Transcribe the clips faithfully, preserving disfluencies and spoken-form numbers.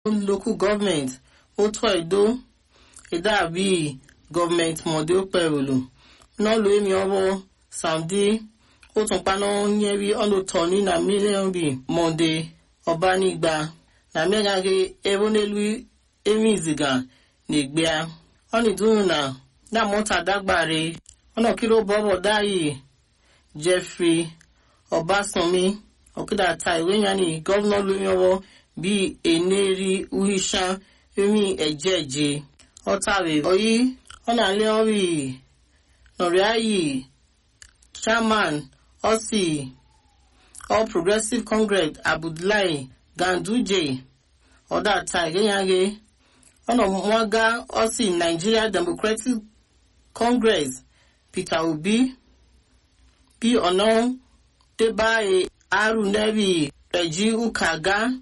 local government otu edo edabi government mode perulu no lo emi owo Saudi otu pano nyeri ono toni na million bi monde obanigba na megage ebonelu emiziga negbia oni duna na mota dagbare ono kiro bobo dai Jeffrey Obasanmi okida tai wenyani governor luyowo bi eneri uhisha emi ejeje otawe oyi ona le ori noriayi chairman osi All Progressive Congress Abdullahi Ganduje oda tai wenyage ono mwaga osi Nigeria Democratic Congress Peter Obi bi ono tebae aru nebi Reji Ukaga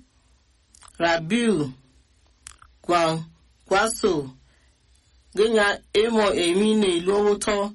Rabiu Gwan Kwaso Genya emo emi ne lowoto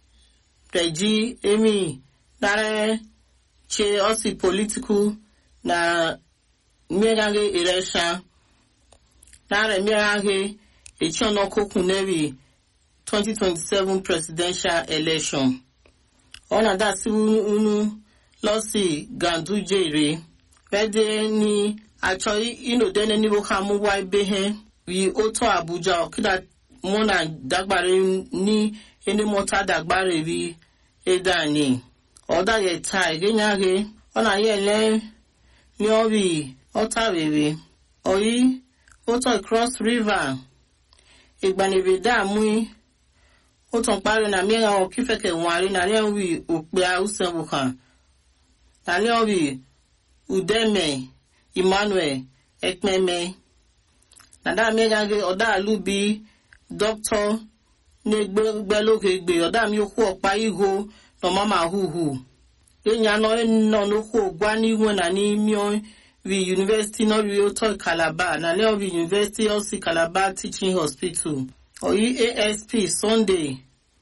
Reji emi nare che osi political na mirage election nare mirage echono koku nebi twenty twenty-seven presidential election ona da si unu losi Ganduje re pede ni achoi ino dene ni boka mu wa ibehe wi oto Abuja okida mona dagbare ni eni mota dagbare bi edani oda ye tai genyage ona ye le ni obi ota wewe oyi oto Cross River igbanebe da mu oton pare na mi ran okifeke wanre na le wi ope ausebukan na le wi Udeme Emmanuel Ekmeme na da mi gange oda alubi doctor negbe loke gbe oda mi oku opa iho no mama huhu enya no no no ku ogwa ni won na ni mi wi university no ri oto Calabar na le wi University of Calabar Teaching Hospital oyi A S P Sunday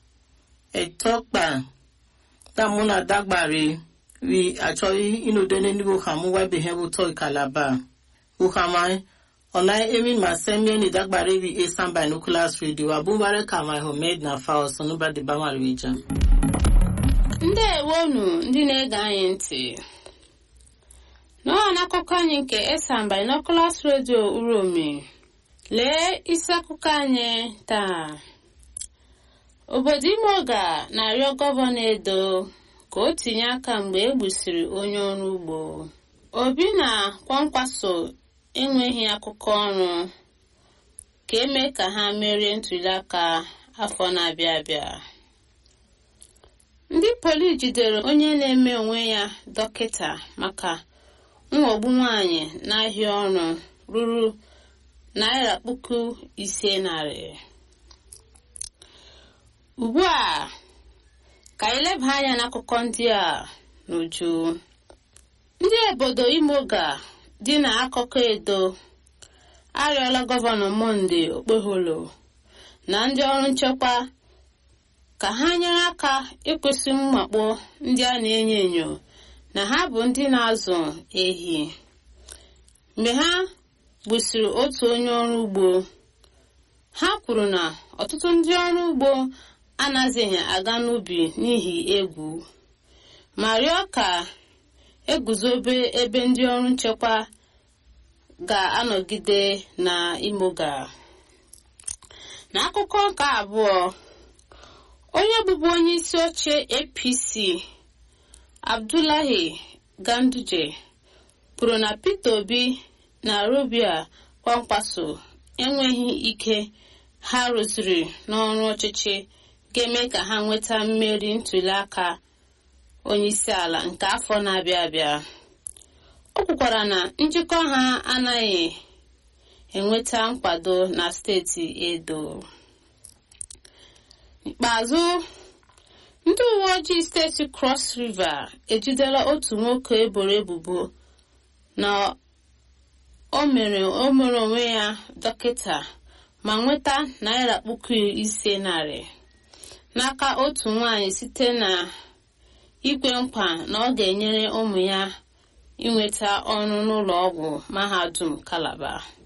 etokpa da muna dagbare wi achoi inodene ni bokamu wa behebu to Calabar ukama ona emi masemi ni dagbare wi Eastern Binoculars Radio abubare kama Homed na fa osonu ba de bama region ndewonu ndị na-ege anyị ntị n'ọna akụkọ anyị nke Eastern Binoculars Radio Uromi lee isi akụkọ anyị taa obodo Imoga na-arịọ gọvanọ Edo ka o tinye aka mgbe e gbusiri onye ọrụ ugbo Obi na Kwankwaso enweghị akụkọ ọrụ ka eme ka ha merie ntụliaka afọ na-abịa abịa ndị poli jidere onye na-eme onwe ya dọkịta maka nghọgbu nwanyị n'ahịa ọrụ ruru naira puku ise narị ugbu a ka anyị leba anya n'akụkọ ndị a n'uju ndị obodo Imoga dị n'akụkọ Edo arịọla gọvanọ Monday Okpeholo na ndị ọrụ nchekwa ka ha nyere aka ịkwụsị mmakpọ ndị a na-enyo enyo na ha bụ ndị na-azụ ehi mgbe ha gbusiri otu onye ọrụ ugbo ha kwuru na ọtụtụ ndị ọrụ ugbo anaghịzi aga n'ubi n'ihi egwu ma rịọ ka eguzobe ebe ndị ọrụ nchekwa ga-anọgide na Imoga. N'akụkọ nke abụọ onye bụbu onye isi oche A P C Abdullahi Ganduje kwuru na Peter Obi na Robia Kwankwaso enweghị ike ha rụziri n'ọrụ ọchịchị ga-eme ka ha nweta mmeri ntụliaka onyeisi ala nke afọ na-abịa abịa. O kwukwara na njikọ ha anaghị enweta nkwado na steeti Edo. N'ikpeazụ ndị uwe ojii steeti Cross River ejidela otu nwoke eboro ebubo na o mere o mere onwe ya dọkịta ma nweta naira puku ise narị n'aka otu nwanyị site na ikwe nkwa na ọ ga-enyere ụmụ ya inweta ọrụ n'ụlọ ọgwụ mahadum Calabar.